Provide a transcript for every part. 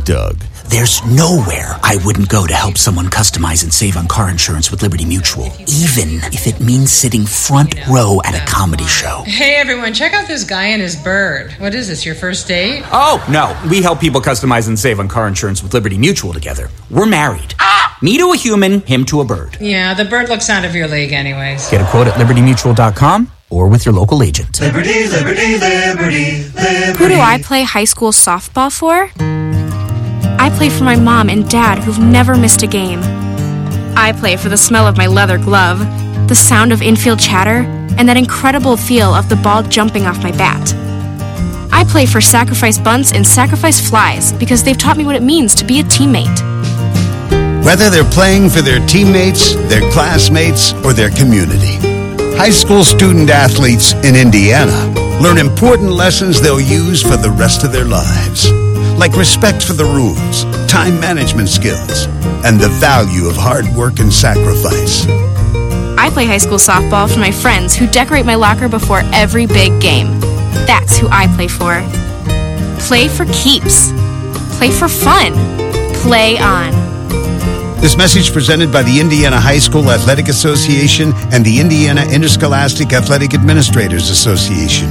Doug. There's nowhere I wouldn't go to help someone customize and save on car insurance with Liberty Mutual, even if it means sitting front row at a comedy show. Hey everyone, check out this guy and his bird. What is this, your first date? Oh, no. We help people customize and save on car insurance with Liberty Mutual together. We're married. Me to a human, him to a bird. Yeah, the bird looks out of your league anyways. Get a quote at libertymutual.com or with your local agent. Liberty, liberty, liberty, liberty. Who do I play high school softball for? I play for my mom and dad who've never missed a game. I play for the smell of my leather glove, the sound of infield chatter, and that incredible feel of the ball jumping off my bat. I play for sacrifice bunts and sacrifice flies because they've taught me what it means to be a teammate. Whether they're playing for their teammates, their classmates, or their community, high school student athletes in Indiana learn important lessons they'll use for the rest of their lives, like respect for the rules, time management skills, and the value of hard work and sacrifice. I play high school softball for my friends who decorate my locker before every big game. That's who I play for. Play for keeps. Play for fun. Play on. This message presented by the Indiana High School Athletic Association and the Indiana Interscholastic Athletic Administrators Association.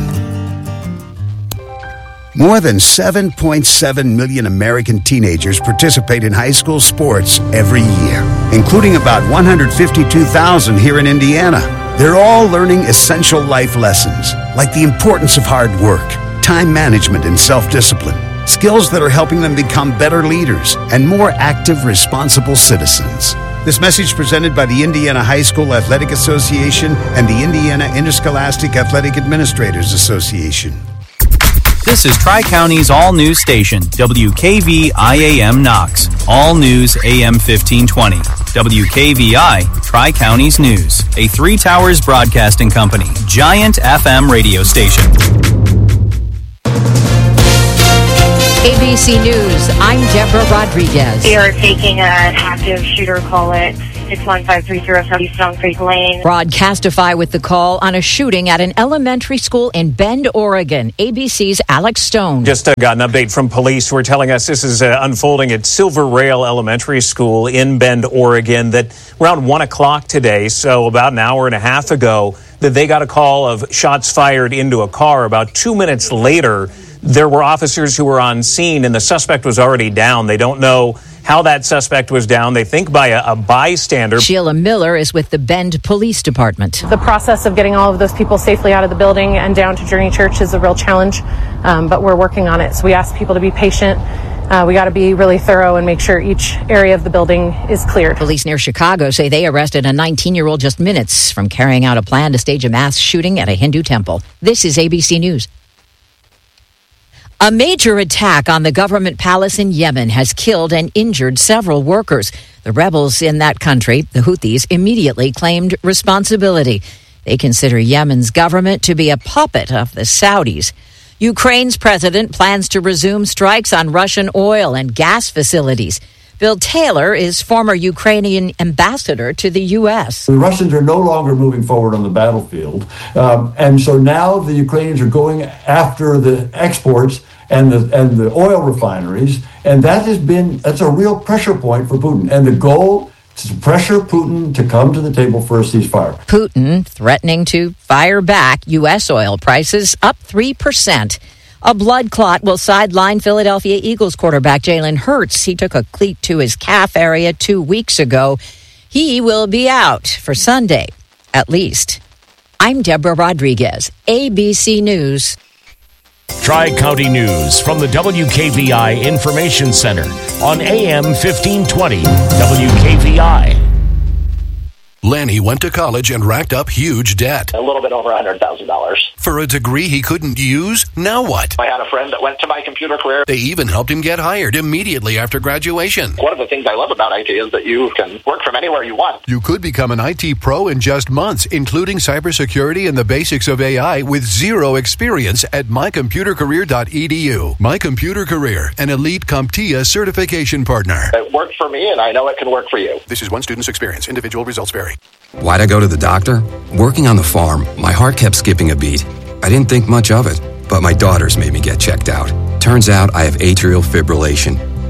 More than 7.7 million American teenagers participate in high school sports every year, including about 152,000 here in Indiana. They're all learning essential life lessons, like the importance of hard work, time management, and self-discipline. Skills that are helping them become better leaders and more active, responsible citizens. This message presented by the Indiana High School Athletic Association and the Indiana Interscholastic Athletic Administrators Association. This is Tri-County's all-news station, WKVI-AM Knox. All news AM 1520. WKVI, Tri-County's news. A Three Towers broadcasting company. Giant FM radio station. ABC News, I'm Deborah Rodriguez. We are taking an active shooter call at 61530 Southeast Stone Creek Lane. Broadcastify with the call on a shooting at an elementary school in Bend, Oregon. ABC's Alex Stone. Just got an update from police who are telling us this is unfolding at Silver Rail Elementary School in Bend, Oregon, that around 1 o'clock today, so about an hour and a half ago, that they got a call of shots fired into a car. About 2 minutes later, there were officers who were on scene, and the suspect was already down. They don't know how that suspect was down. They think by a bystander. Sheila Miller is with the Bend Police Department. The process of getting all of those people safely out of the building and down to Journey Church is a real challenge, but we're working on it. So we ask people to be patient. We got to be really thorough and make sure each area of the building is cleared. Police near Chicago say they arrested a 19-year-old just minutes from carrying out a plan to stage a mass shooting at a Hindu temple. This is ABC News. A major attack on the government palace in Yemen has killed and injured several workers. The rebels in that country, the Houthis, immediately claimed responsibility. They consider Yemen's government to be a puppet of the Saudis. Ukraine's president plans to resume strikes on Russian oil and gas facilities. Bill Taylor is former Ukrainian ambassador to the U.S. The Russians are no longer moving forward on the battlefield. And so now the Ukrainians are going after the exports and the oil refineries. And that's a real pressure point for Putin. And the goal is to pressure Putin to come to the table for a ceasefire. Putin threatening to fire back U.S. oil prices up 3%. A blood clot will sideline Philadelphia Eagles quarterback Jalen Hurts. He took a cleat to his calf area 2 weeks ago. He will be out for Sunday, at least. I'm Deborah Rodriguez, ABC News. Tri-County News from the WKVI Information Center on AM 1520 WKVI. Lanny went to college and racked up huge debt. A little bit over $100,000. For a degree he couldn't use? Now what? I had a friend that went to My Computer Career. They even helped him get hired immediately after graduation. One of the things I love about IT is that you can work from anywhere you want. You could become an IT pro in just months, including cybersecurity and the basics of AI with zero experience at mycomputercareer.edu. My Computer Career, an elite CompTIA certification partner. It worked for me, and I know it can work for you. This is one student's experience. Individual results vary. Why'd I go to the doctor? Working on the farm, my heart kept skipping a beat. I didn't think much of it, but my daughters made me get checked out. Turns out I have atrial fibrillation.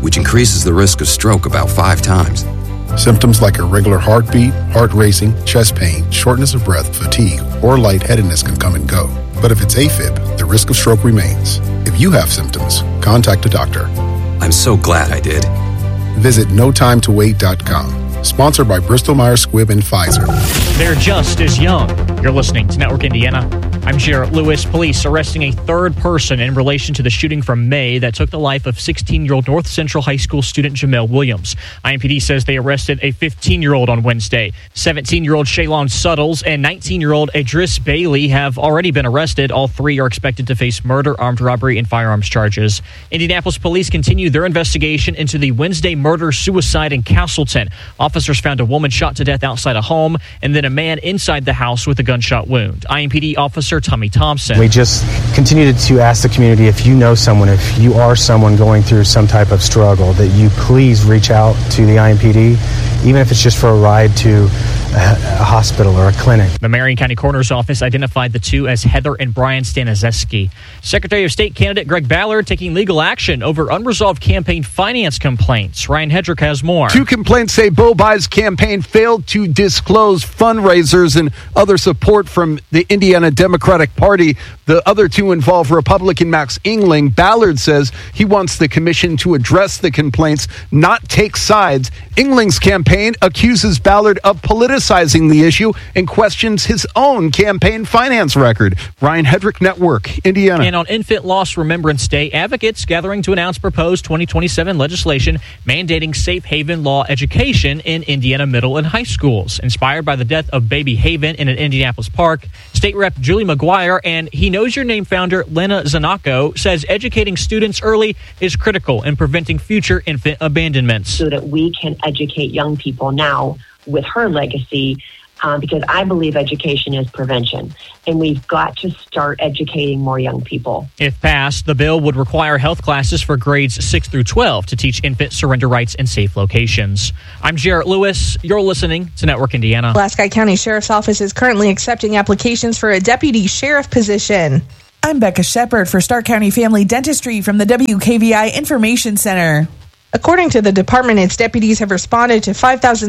which increases the risk of stroke about 5 times. Symptoms like irregular heartbeat, heart racing, chest pain, shortness of breath, fatigue, or lightheadedness can come and go. But if it's AFib, the risk of stroke remains. If you have symptoms, contact a doctor. I'm so glad I did. Visit notimetowait.com. Sponsored by Bristol-Myers Squibb and Pfizer. They're just as young. You're listening to Network Indiana. I'm Jarrett Lewis. Police arresting a third person in relation to the shooting from May that took the life of 16-year-old North Central High School student Jamel Williams. IMPD says they arrested a 15-year-old on Wednesday. 17-year-old Shaylon Suttles and 19-year-old Idris Bailey have already been arrested. All three are expected to face murder, armed robbery, and firearms charges. Indianapolis police continue their investigation into the Wednesday murder-suicide in Castleton. Officers found a woman shot to death outside a home and then a man inside the house with a gunshot wound. IMPD officer Tommy Thompson. We just continue to ask the community, if you know someone, if you are someone going through some type of struggle, that you please reach out to the IMPD, even if it's just for a ride to a hospital or a clinic. The Marion County Coroner's Office identified the two as Heather and Brian Staniszewski. Secretary of State candidate Greg Ballard taking legal action over unresolved campaign finance complaints. Ryan Hedrick has more. 2 complaints say Bo Bai's campaign failed to disclose fundraisers and other support from the Indiana Democratic Party. The other 2 involve Republican Max Engling. Ballard says he wants the commission to address the complaints, not take sides. Engling's campaign accuses Ballard of politicizing the issue and questions his own campaign finance record. Ryan Hedrick, Network, Indiana. And on Infant Loss Remembrance Day, advocates gathering to announce proposed 2027 legislation mandating safe haven law education in Indiana middle and high schools. Inspired by the death of baby Haven in an Indianapolis park, State Rep Julie McGuire and He Knows Your Name founder Lena Zanacco says educating students early is critical in preventing future infant abandonments. So that we can educate young people now with her legacy, because I believe education is prevention, and we've got to start educating more young people. If passed, the bill would require health classes for grades 6 through 12 to teach infant surrender rights in safe locations. I'm Jarrett Lewis. You're listening to Network Indiana. Pulaski County Sheriff's Office is currently accepting applications for a deputy sheriff position. I'm Becca Shepard for Stark County Family Dentistry from the WKVI Information Center. According to the department, its deputies have responded to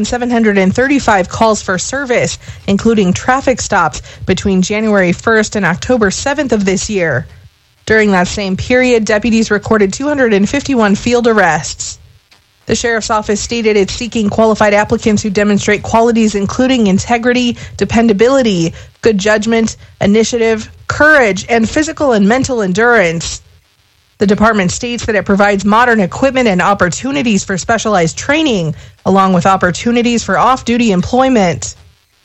5,735 calls for service, including traffic stops, between January 1st and October 7th of this year. During that same period, deputies recorded 251 field arrests. The Sheriff's Office stated it's seeking qualified applicants who demonstrate qualities including integrity, dependability, good judgment, initiative, courage, and physical and mental endurance. The department states that it provides modern equipment and opportunities for specialized training, along with opportunities for off-duty employment.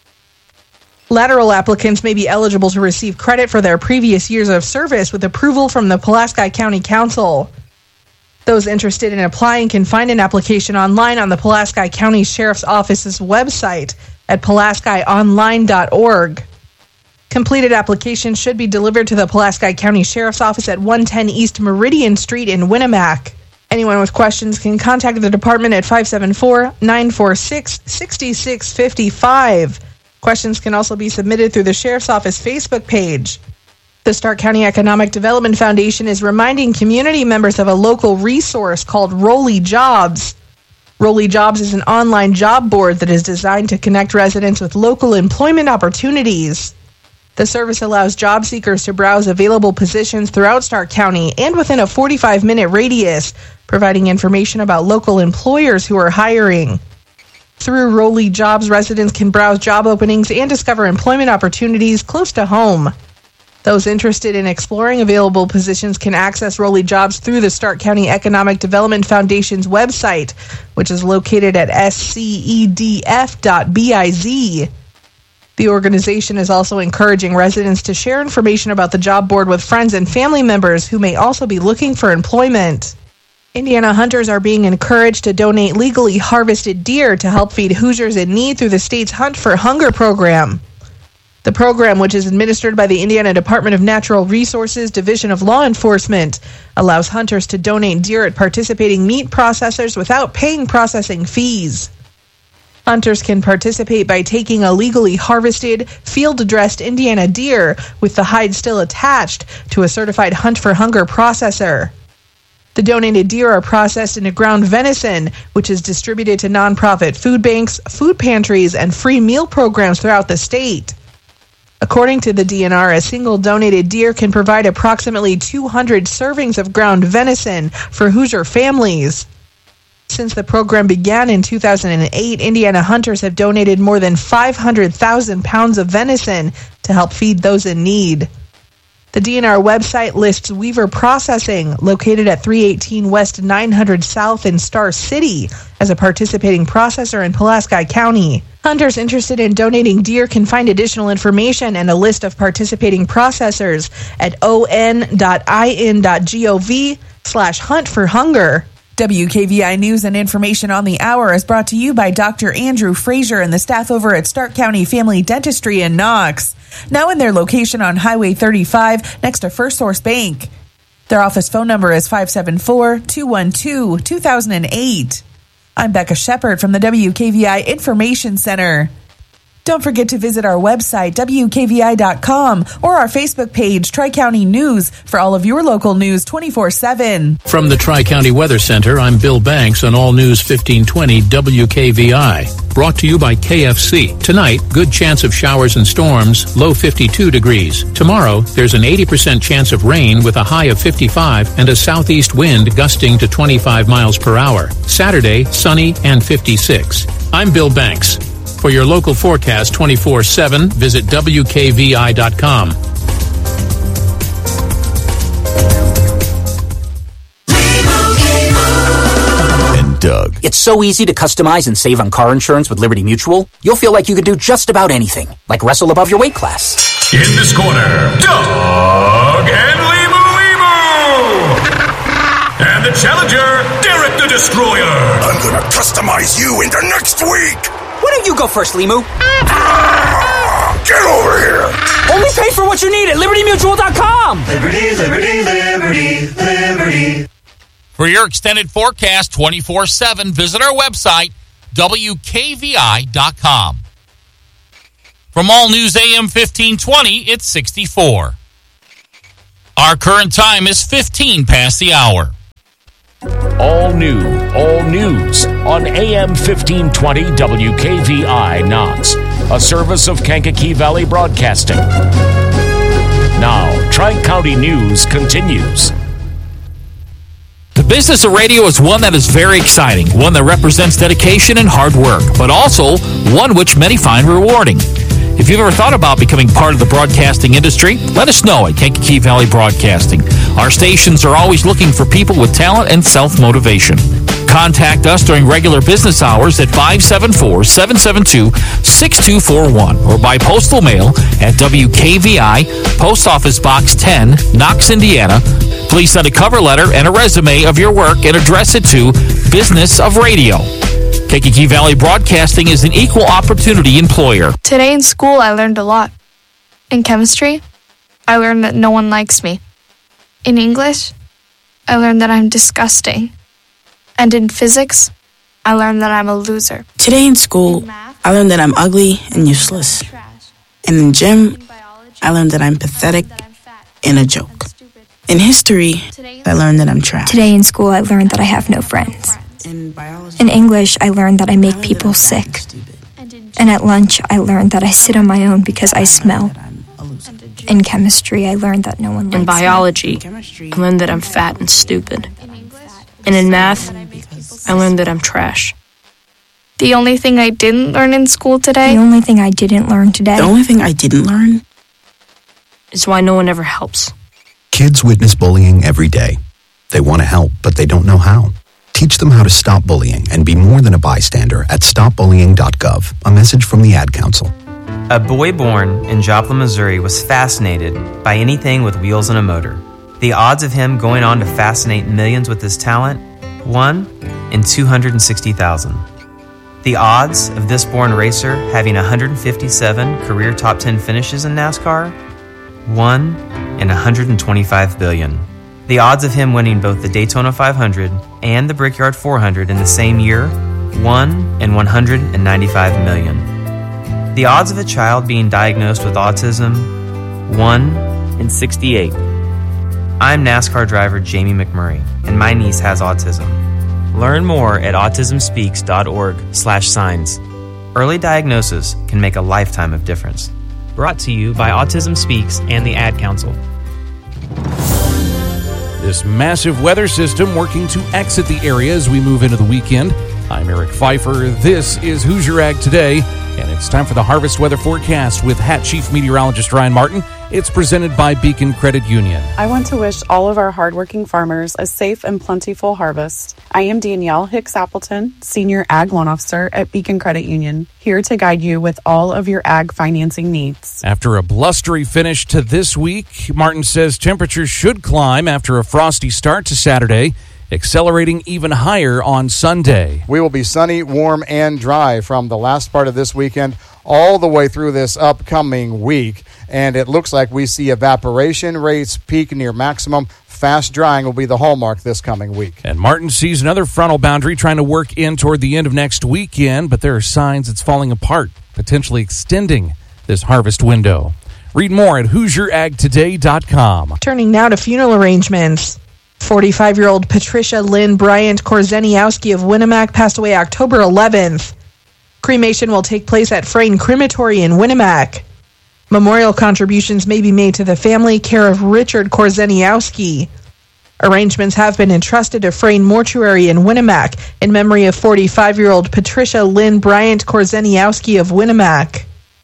Lateral applicants may be eligible to receive credit for their previous years of service with approval from the Pulaski County Council. Those interested in applying can find an application online on the Pulaski County Sheriff's Office's website at pulaskionline.org. Completed applications should be delivered to the Pulaski County Sheriff's Office at 110 East Meridian Street in Winnemac. Anyone with questions can contact the department at 574-946-6655. Questions can also be submitted through the Sheriff's Office Facebook page. The Stark County Economic Development Foundation is reminding community members of a local resource called Rolly Jobs. Rolly Jobs is an online job board that is designed to connect residents with local employment opportunities. The service allows job seekers to browse available positions throughout Stark County and within a 45-minute radius, providing information about local employers who are hiring. Through Rolly Jobs, residents can browse job openings and discover employment opportunities close to home. Those interested in exploring available positions can access Rolly Jobs through the Stark County Economic Development Foundation's website, which is located at scedf.biz. The organization is also encouraging residents to share information about the job board with friends and family members who may also be looking for employment. Indiana hunters are being encouraged to donate legally harvested deer to help feed Hoosiers in need through the state's Hunt for Hunger program. The program, which is administered by the Indiana Department of Natural Resources Division of Law Enforcement, allows hunters to donate deer at participating meat processors without paying processing fees. Hunters can participate by taking a legally harvested, field-dressed Indiana deer with the hide still attached to a certified Hunt for Hunger processor. The donated deer are processed into ground venison, which is distributed to nonprofit food banks, food pantries, and free meal programs throughout the state. According to the DNR, a single donated deer can provide approximately 200 servings of ground venison for Hoosier families. Since the program began in 2008, Indiana hunters have donated more than 500,000 pounds of venison to help feed those in need. The DNR website lists Weaver Processing, located at 318 West 900 South in Star City, as a participating processor in Pulaski County. Hunters interested in donating deer can find additional information and a list of participating processors at on.in.gov/hunt-for-hunger. WKVI News and information on the hour is brought to you by Dr. Andrew Frazier and the staff over at Stark County Family Dentistry in Knox. Now in their location on Highway 35 next to First Source Bank. Their office phone number is 574-212-2008. I'm Becca Shepard from the WKVI Information Center. Don't forget to visit our website, WKVI.com, or our Facebook page, Tri-County News, for all of your local news 24/7. From the Tri-County Weather Center, I'm Bill Banks on All News 1520 WKVI. Brought to you by KFC. Tonight, good chance of showers and storms, low 52 degrees. Tomorrow, there's an 80% chance of rain with a high of 55 and a southeast wind gusting to 25 miles per hour. Saturday, sunny and 56. I'm Bill Banks. For your local forecast 24/7, visit WKVI.com. And Doug. It's so easy to customize and save on car insurance with Liberty Mutual. You'll feel like you could do just about anything, like wrestle above your weight class. In this corner, Doug and Limu. And the challenger, Derek the Destroyer. I'm gonna customize you into next week. Why don't you go first, Limu? Get over here! Only pay for what you need at LibertyMutual.com! Liberty, liberty, liberty, liberty. For your extended forecast 24/7, visit our website, WKVI.com. From All News AM 1520, it's 64. Our current time is 15 past the hour. All new, all news on AM 1520 WKVI Knox, a service of Kankakee Valley Broadcasting. Now, Tri-County News continues. The business of radio is one that is very exciting, one that represents dedication and hard work, but also one which many find rewarding. If you've ever thought about becoming part of the broadcasting industry, let us know at Kankakee Valley Broadcasting. Our stations are always looking for people with talent and self-motivation. Contact us during regular business hours at 574-772-6241 or by postal mail at WKVI, Post Office Box 10, Knox, Indiana. Please send a cover letter and a resume of your work and address it to Business of Radio. Kankakee Valley Broadcasting is an equal opportunity employer. Today in school, I learned a lot. In chemistry, I learned that no one likes me. In English, I learned that I'm disgusting. And in physics, I learned that I'm a loser. Today in school, I learned that I'm ugly and useless. And in gym, I learned that I'm pathetic and a joke. In history, I learned that I'm trash. Today in school, I learned that I have no friends. In English, I learned that I make people sick. And at lunch, I learned that I sit on my own because I smell. In chemistry, I learned that no one likes me. In biology, I learned that I'm fat and stupid. And in math, I learned that I'm trash. The only thing I didn't learn in school today? The only thing I didn't learn today? The only thing I didn't learn is why no one ever helps. Kids witness bullying every day. They want to help, but they don't know how. Teach them how to stop bullying and be more than a bystander at stopbullying.gov. A message from the Ad Council. A boy born in Joplin, Missouri was fascinated by anything with wheels and a motor. The odds of him going on to fascinate millions with his talent? 1 in 260,000. The odds of this born racer having 157 career top 10 finishes in NASCAR? 1 in 125 billion. The odds of him winning both the Daytona 500 and the Brickyard 400 in the same year? 1 in 195 million. The odds of a child being diagnosed with autism? 1 in 68. I'm NASCAR driver Jamie McMurray, and my niece has autism. Learn more at autismspeaks.org/signs. Early diagnosis can make a lifetime of difference. Brought to you by Autism Speaks and the Ad Council. This massive weather system working to exit the area as we move into the weekend. I'm Eric Pfeiffer. This is Hoosier Ag Today, and it's time for the harvest weather forecast with Hat Chief Meteorologist Ryan Martin. It's presented by Beacon Credit Union. I want to wish all of our hardworking farmers a safe and plentiful harvest. I am Danielle Hicks Appleton, Senior Ag Loan Officer at Beacon Credit Union, here to guide you with all of your ag financing needs. After a blustery finish to this week, Martin says temperatures should climb after a frosty start to Saturday, accelerating even higher on Sunday. We will be sunny, warm, and dry from the last part of this weekend all the way through this upcoming week. And it looks like we see evaporation rates peak near maximum. Fast drying will be the hallmark this coming week. And Martin sees another frontal boundary trying to work in toward the end of next weekend, but there are signs it's falling apart, potentially extending this harvest window. Read more at HoosierAgToday.com. Turning now to funeral arrangements. 45-year-old Patricia Lynn Bryant Korzeniowski of Winnemac passed away October 11th. Cremation will take place at Frayne Crematory in Winnemac. Memorial contributions may be made to the family, care of Richard Korzeniowski. Arrangements have been entrusted to Frayne Mortuary in Winnemac in memory of 45-year-old Patricia Lynn Bryant Korzeniowski of Winnemac.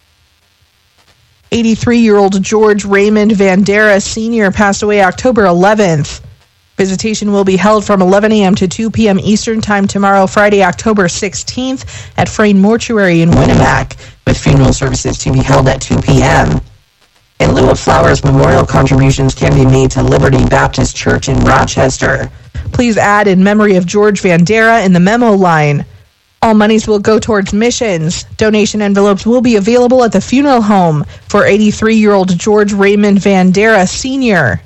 83-year-old George Raymond Vandera Sr. passed away October 11th. Visitation will be held from 11 a.m. to 2 p.m. Eastern Time tomorrow, Friday, October 16th at Frayne Mortuary in Winnemac, with funeral services to be held at 2 p.m. In lieu of flowers, memorial contributions can be made to Liberty Baptist Church in Rochester. Please add in memory of George Vandera in the memo line. All monies will go towards missions. Donation envelopes will be available at the funeral home for 83-year-old George Raymond Vandera Sr.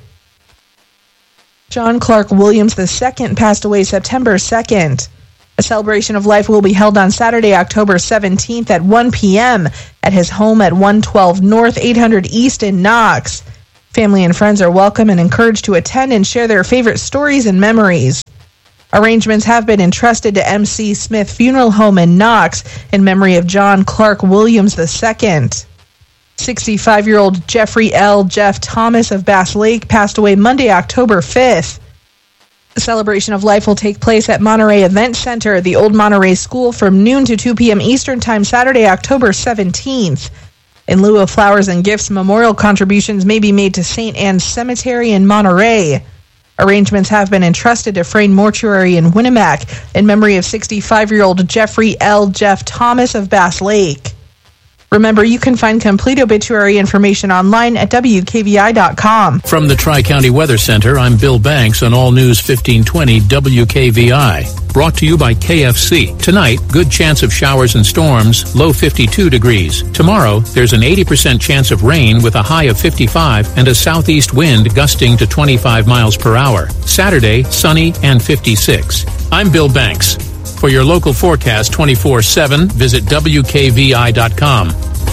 John Clark Williams II passed away September 2nd. A celebration of life will be held on Saturday, October 17th at 1 p.m. at his home at 112 North 800 East in Knox. Family and friends are welcome and encouraged to attend and share their favorite stories and memories. Arrangements have been entrusted to M.C. Smith Funeral Home in Knox in memory of John Clark Williams II. 65-year-old Jeffrey L. Jeff Thomas of Bass Lake passed away Monday, October 5th. The celebration of life will take place at Monterey Event Center, the Old Monterey School, from noon to 2 p.m. Eastern Time, Saturday, October 17th. In lieu of flowers and gifts, memorial contributions may be made to St. Anne's Cemetery in Monterey. Arrangements have been entrusted to Frayne Mortuary in Winnemac in memory of 65-year-old Jeffrey L. Jeff Thomas of Bass Lake. Remember, you can find complete obituary information online at WKVI.com. From the Tri-County Weather Center, I'm Bill Banks on All News 1520 WKVI. Brought to you by KFC. Tonight, good chance of showers and storms, low 52 degrees. Tomorrow, there's an 80% chance of rain with a high of 55 and a southeast wind gusting to 25 miles per hour. Saturday, sunny and 56. I'm Bill Banks. For your local forecast 24/7, visit WKVI.com.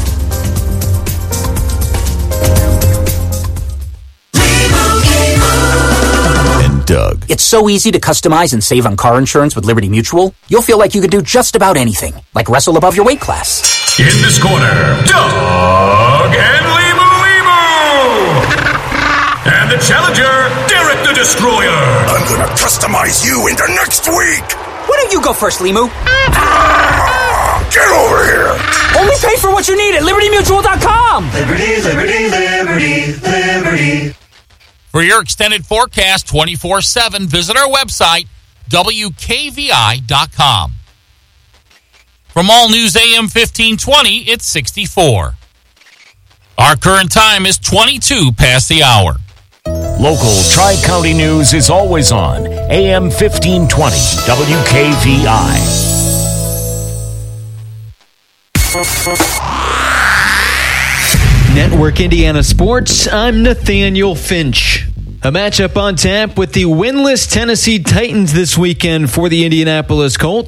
And Doug. It's so easy to customize and save on car insurance with Liberty Mutual. You'll feel like you could do just about anything, like wrestle above your weight class. In this corner, Doug and Limu. And the challenger, Derek the Destroyer. I'm gonna customize you into next week. Why don't you go first, Limu? Get over here! Only pay for what you need at LibertyMutual.com! Liberty, liberty, liberty, liberty. For your extended forecast 24/7, visit our website, WKVI.com. From All News AM 1520, it's 64. Our current time is 22 past the hour. Local Tri-County news is always on AM 1520 WKVI. Network Indiana Sports, I'm Nathaniel Finch. A matchup on tap with the winless Tennessee Titans this weekend for the Indianapolis Colts.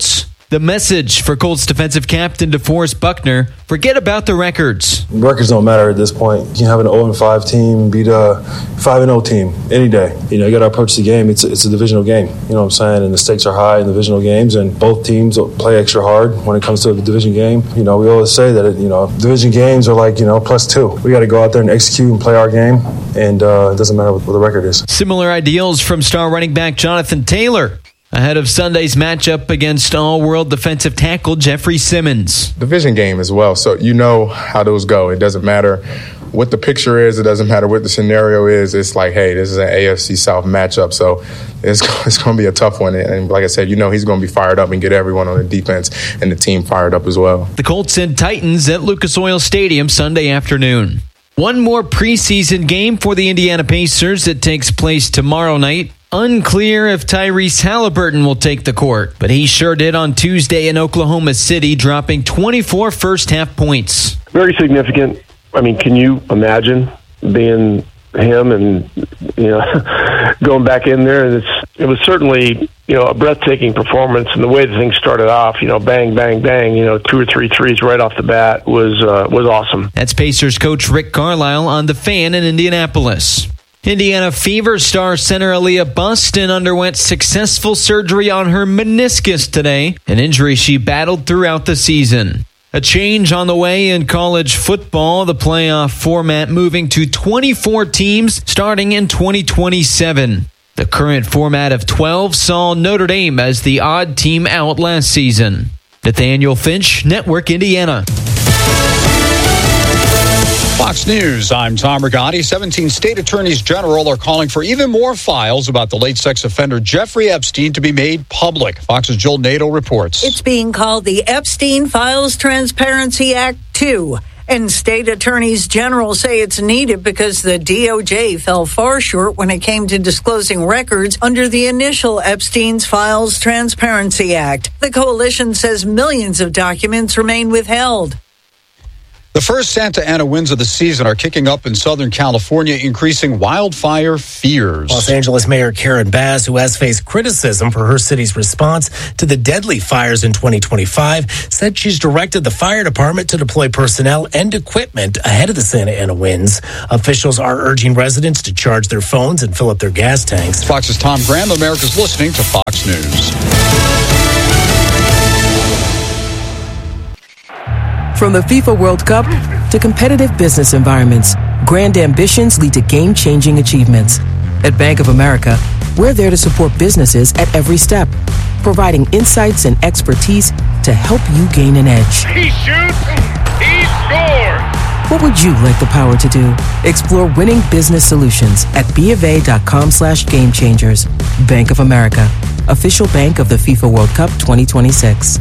The message for Colts defensive captain DeForest Buckner: forget about the records. Records don't matter at this point. You can have an 0-5 team beat a 5-0 team any day. You got to approach the game. It's a divisional game. You know what I'm saying? And the stakes are high in divisional games, and both teams play extra hard when it comes to a division game. We always say that division games are like +2. We got to go out there and execute and play our game, and it doesn't matter what the record is. Similar ideals from star running back Jonathan Taylor ahead of Sunday's matchup against all-world defensive tackle Jeffrey Simmons. Division game as well, so you know how those go. It doesn't matter what the picture is. It doesn't matter what the scenario is. It's like, hey, this is an AFC South matchup, so it's going to be a tough one. And like I said, he's going to be fired up and get everyone on the defense and the team fired up as well. The Colts and Titans at Lucas Oil Stadium Sunday afternoon. One more preseason game for the Indiana Pacers that takes place tomorrow night. Unclear if Tyrese Halliburton will take the court, but he sure did on Tuesday in Oklahoma City, dropping 24 first-half points. Very significant. I mean, can you imagine being him and, going back in there? And it was certainly, a breathtaking performance. And the way the thing started off, bang, bang, bang, 2 or 3 threes right off the bat was awesome. That's Pacers coach Rick Carlisle on The Fan in Indianapolis. Indiana Fever star center Aaliyah Buston underwent successful surgery on her meniscus today, an injury she battled throughout the season. A change on the way in college football, the playoff format moving to 24 teams starting in 2027. The current format of 12 saw Notre Dame as the odd team out last season. Nathaniel Finch, Network Indiana. Fox News, I'm Tom Rigotti. 17 state attorneys general are calling for even more files about the late sex offender Jeffrey Epstein to be made public. Fox's Joel Nato reports. It's being called the Epstein Files Transparency Act 2. And state attorneys general say it's needed because the DOJ fell far short when it came to disclosing records under the initial Epstein's Files Transparency Act. The coalition says millions of documents remain withheld. The first Santa Ana winds of the season are kicking up in Southern California, increasing wildfire fears. Los Angeles Mayor Karen Bass, who has faced criticism for her city's response to the deadly fires in 2025, said she's directed the fire department to deploy personnel and equipment ahead of the Santa Ana winds. Officials are urging residents to charge their phones and fill up their gas tanks. Fox's Tom Graham. America's listening to Fox News. From the FIFA World Cup to competitive business environments, grand ambitions lead to game-changing achievements. At Bank of America, we're there to support businesses at every step, providing insights and expertise to help you gain an edge. He shoots, he scores! What would you like the power to do? Explore winning business solutions at BofA.com/gamechangers. Bank of America, official bank of the FIFA World Cup 2026.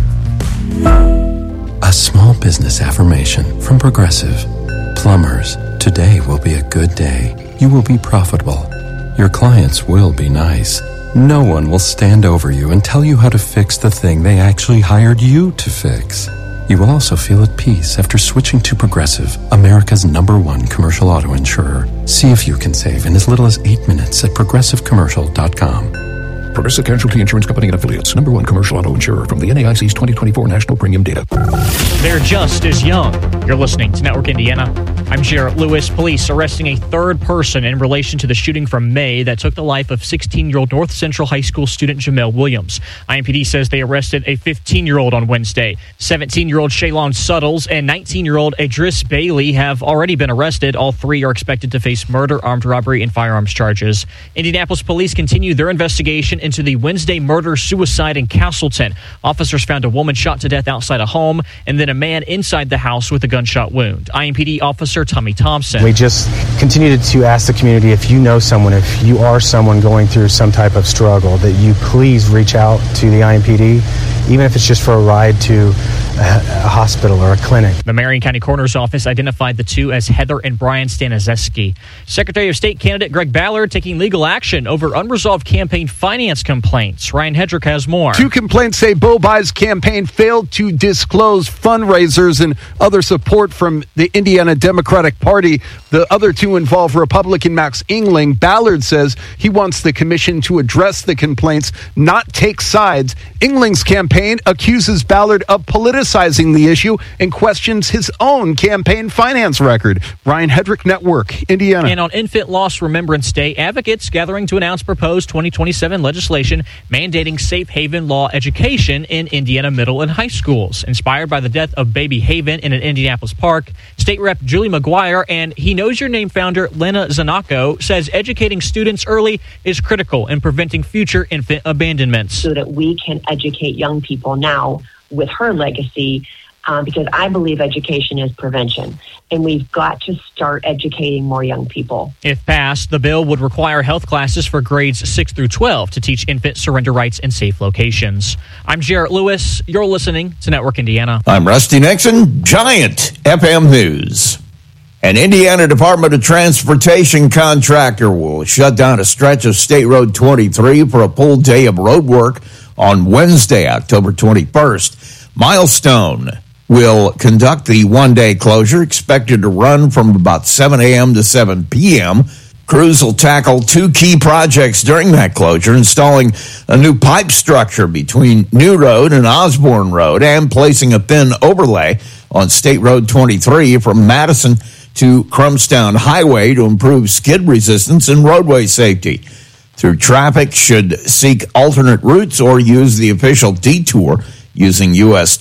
A small business affirmation from Progressive. Plumbers, today will be a good day. You will be profitable. Your clients will be nice. No one will stand over you and tell you how to fix the thing they actually hired you to fix. You will also feel at peace after switching to Progressive, America's #1 commercial auto insurer. See if you can save in as little as 8 minutes at progressivecommercial.com. Progressive Casualty Insurance Company and Affiliates. #1 commercial auto insurer from the NAIC's 2024 National Premium Data. They're just as young. You're listening to Network Indiana. I'm Jarrett Lewis. Police arresting a third person in relation to the shooting from May that took the life of 16-year-old North Central High School student Jamel Williams. IMPD says they arrested a 15-year-old on Wednesday. 17-year-old Shaylon Suttles and 19-year-old Idris Bailey have already been arrested. All three are expected to face murder, armed robbery, and firearms charges. Indianapolis police continue their investigation into the Wednesday murder-suicide in Castleton. Officers found a woman shot to death outside a home and then a man inside the house with a gunshot wound. IMPD officer Tommy Thompson. We just continue to ask the community, if you know someone, if you are someone going through some type of struggle, that you please reach out to the IMPD, even if it's just for a ride to a hospital or a clinic. The Marion County Coroner's Office identified the two as Heather and Brian Staniszewski. Secretary of State candidate Greg Ballard taking legal action over unresolved campaign finance complaints. Ryan Hedrick has more. Two complaints say Bo Bai's campaign failed to disclose fundraisers and other support from the Indiana Democratic Party. The other two involve Republican Max Engling. Ballard says he wants the commission to address the complaints, not take sides. Engling's campaign accuses Ballard of politicizing the issue and questions his own campaign finance record. Ryan Hedrick, Network, Indiana. And on Infant Loss Remembrance Day, advocates gathering to announce proposed 2027 legislation mandating safe haven law education in Indiana middle and high schools. Inspired by the death of baby Haven in an Indianapolis park, State Rep Julie McGuire and He Knows Your Name founder Lena Zanacco says educating students early is critical in preventing future infant abandonments. So that we can educate young people now with her legacy, because I believe education is prevention, and we've got to start educating more young people. If passed, the bill would require health classes for grades 6 through 12 to teach infant surrender rights in safe locations. I'm Jarrett Lewis. You're listening to Network Indiana. I'm Rusty Nixon, Giant FM News. An Indiana Department of Transportation contractor will shut down a stretch of State Road 23 for a full day of road work on Wednesday, October 21st. Milestone will conduct the one-day closure, expected to run from about 7 a.m. to 7 p.m. Crews will tackle two key projects during that closure, installing a new pipe structure between New Road and Osborne Road and placing a thin overlay on State Road 23 from Madison to Crumpstown Highway to improve skid resistance and roadway safety. Through traffic should seek alternate routes or use the official detour using US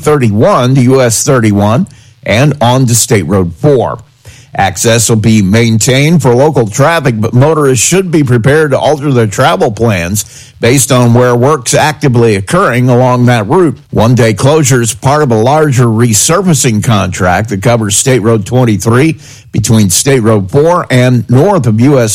2031 to US 31 and on to State Road 4. Access will be maintained for local traffic, but motorists should be prepared to alter their travel plans based on where work's actively occurring along that route. One-day closure is part of a larger resurfacing contract that covers State Road 23 between State Road 4 and north of US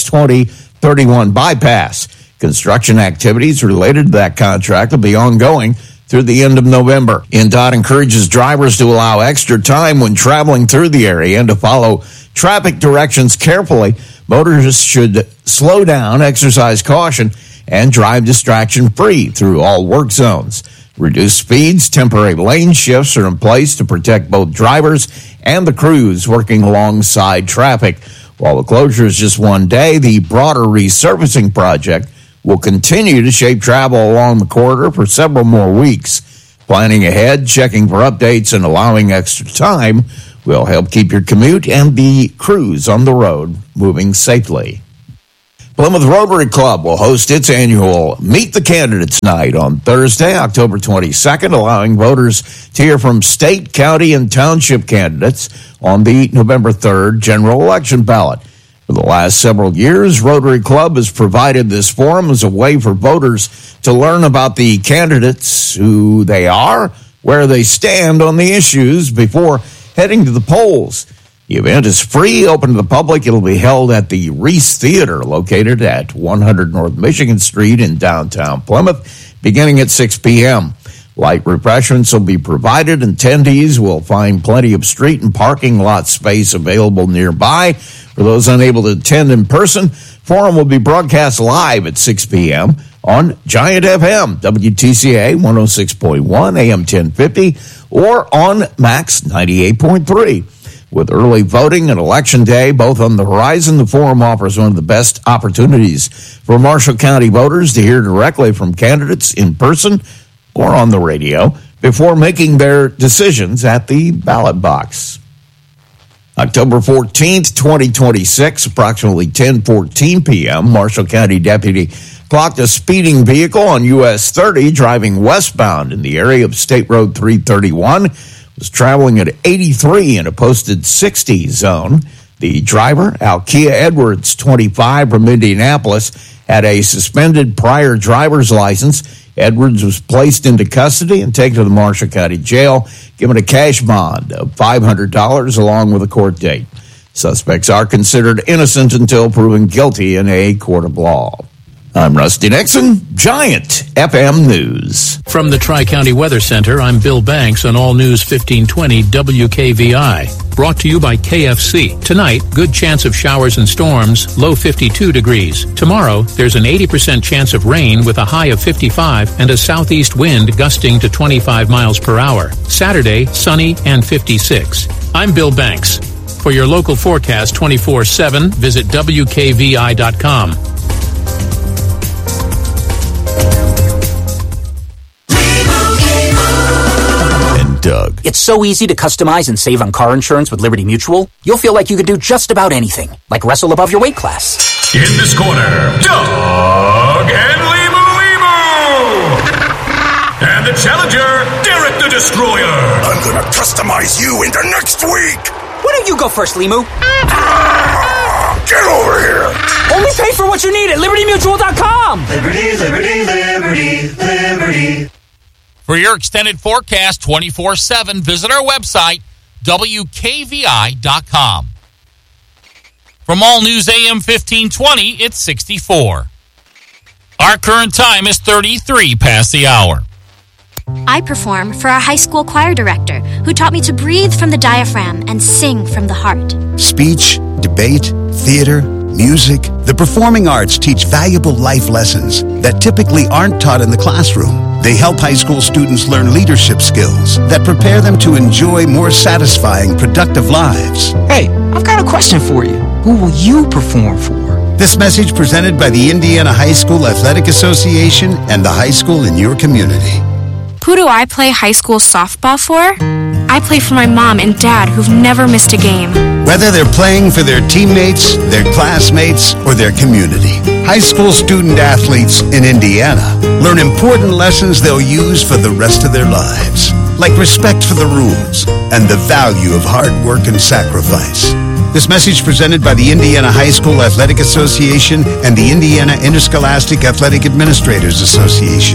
2031 bypass. Construction activities related to that contract will be ongoing through the end of November. INDOT encourages drivers to allow extra time when traveling through the area and to follow traffic directions carefully. Motorists should slow down, exercise caution, and drive distraction-free through all work zones. Reduced speeds, temporary lane shifts are in place to protect both drivers and the crews working alongside traffic. While the closure is just one day, the broader resurfacing project will continue to shape travel along the corridor for several more weeks. Planning ahead, checking for updates, and allowing extra time will help keep your commute and the crews on the road moving safely. Plymouth Rotary Club will host its annual Meet the Candidates Night on Thursday, October 22nd, allowing voters to hear from state, county, and township candidates on the November 3rd general election ballot. For the last several years, Rotary Club has provided this forum as a way for voters to learn about the candidates, who they are, where they stand on the issues before heading to the polls. The event is free, open to the public. It'll be held at the Reese Theater, located at 100 North Michigan Street in downtown Plymouth, beginning at 6 p.m. Light refreshments will be provided. Attendees will find plenty of street and parking lot space available nearby. For those unable to attend in person, forum will be broadcast live at 6 p.m. on Giant FM, WTCA 106.1, AM 1050, or on Max 98.3. With early voting and Election Day both on the horizon, the forum offers one of the best opportunities for Marshall County voters to hear directly from candidates in person or on the radio before making their decisions at the ballot box. October 14th, 2026, approximately 10:14 p.m., Marshall County deputy clocked a speeding vehicle on US 30 driving westbound in the area of State Road 331. Was traveling at 83 in a posted 60 zone. The driver, Alkia Edwards, 25, from Indianapolis, had a suspended prior driver's license. Edwards was placed into custody and taken to the Marshall County Jail, given a cash bond of $500 along with a court date. Suspects are considered innocent until proven guilty in a court of law. I'm Rusty Nixon, Giant FM News. From the Tri-County Weather Center, I'm Bill Banks on All News 1520 WKVI. Brought to you by KFC. Tonight, good chance of showers and storms, low 52 degrees. Tomorrow, there's an 80% chance of rain with a high of 55 and a southeast wind gusting to 25 miles per hour. Saturday, sunny and 56. I'm Bill Banks. For your local forecast 24/7, visit WKVI.com. Doug. It's so easy to customize and save on car insurance with Liberty Mutual, you'll feel like you could do just about anything, like wrestle above your weight class. In this corner, Doug and Limu. And the challenger, Derek the Destroyer. I'm gonna customize you into next week. Why don't you go first, Limu? Get over here. Only pay for what you need at LibertyMutual.com. Liberty, liberty, liberty, liberty. For your extended forecast 24/7, visit our website, WKVI.com. From All News AM 1520, it's 64. Our current time is 33 past the hour. I perform for our high school choir director, who taught me to breathe from the diaphragm and sing from the heart. Speech, debate, theater, music, the performing arts teach valuable life lessons that typically aren't taught in the classroom. They help high school students learn leadership skills that prepare them to enjoy more satisfying, productive lives. Hey, I've got a question for you. Who will you perform for? This message presented by the Indiana High School Athletic Association and the high school in your community. Who do I play high school softball for? I play for my mom and dad who've never missed a game. Whether they're playing for their teammates, their classmates, or their community, high school student athletes in Indiana learn important lessons they'll use for the rest of their lives, like respect for the rules and the value of hard work and sacrifice. This message presented by the Indiana High School Athletic Association and the Indiana Interscholastic Athletic Administrators Association.